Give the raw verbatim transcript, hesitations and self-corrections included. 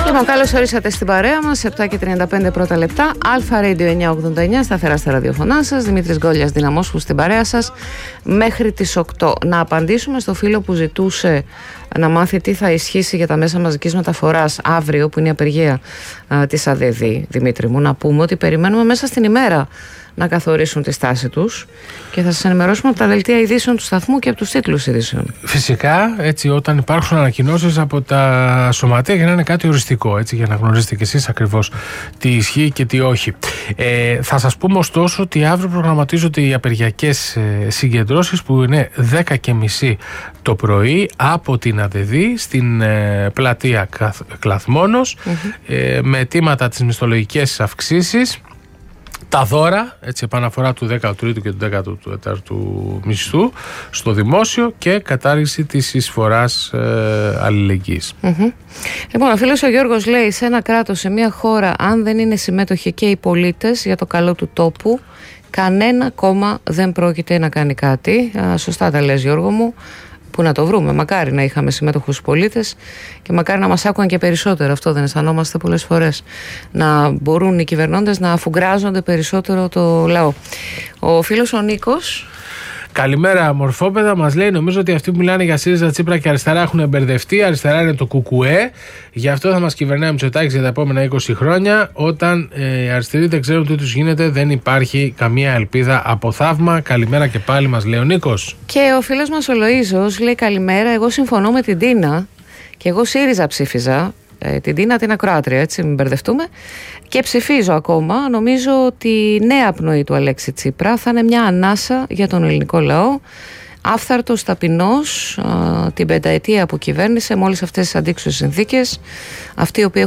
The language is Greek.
Λοιπόν, καλώς ορίσατε στην παρέα μας. επτά και τριάντα πέντε πρώτα λεπτά. Αλφα Radio εννιακόσια ογδόντα εννιά, σταθερά στα ραδιοφωνά σας. Δημήτρης Γκόλιας, Δυναμόσχου στην παρέα σας μέχρι τις οκτώ. Να απαντήσουμε στο φίλο που ζητούσε να μάθει τι θα ισχύσει για τα μέσα μαζικής μεταφοράς αύριο, που είναι η απεργία α, της ΑΔΕΔ. Δημήτρη μου, να πούμε ότι περιμένουμε μέσα στην ημέρα να καθορίσουν τη στάση τους και θα σας ενημερώσουμε από τα δελτία ειδήσεων του σταθμού και από τους τίτλους ειδήσεων. Φυσικά, έτσι, όταν υπάρχουν ανακοινώσεις από τα σωματεία, για να είναι κάτι οριστικό, έτσι, για να γνωρίζετε κι εσείς ακριβώς τι ισχύει και τι όχι. Ε, θα σας πούμε ωστόσο ότι αύριο προγραμματίζονται οι απεργιακές ε, συγκεντρώσεις, που είναι δέκα και μισή το πρωί από την ΑΔΕΔ στην ε, πλατεία Κλαθμόνος, mm-hmm. ε, με αιτήματα τις μισθολογικές αυξήσεις, τα δώρα, έτσι, επαναφορά του δέκατου τρίτου και του δέκατου τέταρτου μισθού στο δημόσιο και κατάργηση της εισφοράς ε, αλληλεγγύης. Mm-hmm. Λοιπόν, ο φίλος ο Γιώργος λέει: σε ένα κράτος, σε μια χώρα, αν δεν είναι συμμέτοχοι και οι πολίτες για το καλό του τόπου, κανένα κόμμα δεν πρόκειται να κάνει κάτι. Α, σωστά τα λες, Γιώργο μου. Πού να το βρούμε, μακάρι να είχαμε συμμετοχούς πολίτες και μακάρι να μας άκουγαν και περισσότερο. Αυτό δεν αισθανόμαστε πολλές φορές? Να μπορούν οι κυβερνώντες να αφουγκράζονται περισσότερο το λαό. Ο φίλος ο Νίκος. Καλημέρα, μορφόπεδα. Μας λέει: νομίζω ότι αυτοί που μιλάνε για ΣΥΡΙΖΑ, Τσίπρα και αριστερά έχουν μπερδευτεί. Αριστερά είναι το ΚΚΕ. Γι' αυτό θα μας κυβερνάει ο Μητσοτάκης για τα επόμενα είκοσι χρόνια. Όταν ε, οι αριστεροί δεν ξέρουν τι τους γίνεται, δεν υπάρχει καμία ελπίδα από θαύμα. Καλημέρα και πάλι, μας λέει ο Νίκος. Και ο φίλος μας ο Λοΐζος λέει: καλημέρα. Εγώ συμφωνώ με την Τίνα και εγώ ΣΥΡΙΖΑ ψήφιζα. Ε, την Τίνα την ακροάτρια, έτσι, μην μπερδευτούμε. Και ψηφίζω ακόμα. Νομίζω ότι η νέα πνοή του Αλέξη Τσίπρα θα είναι μια ανάσα για τον ελληνικό λαό. Άφθαρτος, ταπεινός, α, την πενταετία που κυβέρνησε με όλες αυτές τις αντίξωες συνθήκες. Αυτοί οι οποίοι